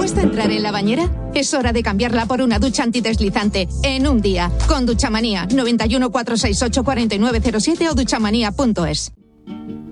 cuesta entrar en la bañera? Es hora de cambiarla por una ducha antideslizante en un día. Con Duchamanía, 91 468 4907 o duchamanía.es.